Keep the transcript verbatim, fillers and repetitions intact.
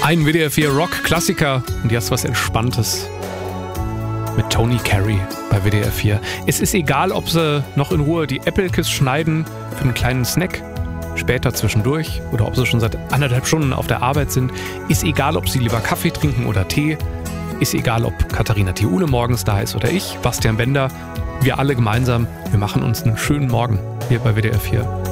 Ein W D R vier Rock-Klassiker und jetzt was Entspanntes mit Tony Carey bei W D R vier. Es ist egal, ob sie noch in Ruhe die Äpfelkes schneiden für einen kleinen Snack, später zwischendurch, oder ob sie schon seit anderthalb Stunden auf der Arbeit sind. Ist egal, ob sie lieber Kaffee trinken oder Tee. Ist egal, ob Katharina Thiule morgens da ist oder ich, Bastian Bender. Wir alle gemeinsam, wir machen uns einen schönen Morgen hier bei W D R vier.